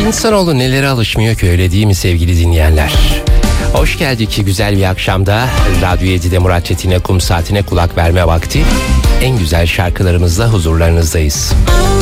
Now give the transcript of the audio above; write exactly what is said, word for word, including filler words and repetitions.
İnsanoğlu nelere alışmıyor ki, öyle değil mi sevgili dinleyenler? Hoş geldik ki güzel bir akşamda Radyo yedide Murat Çetin'e kum saatine kulak verme vakti. En güzel şarkılarımızla huzurlarınızdayız.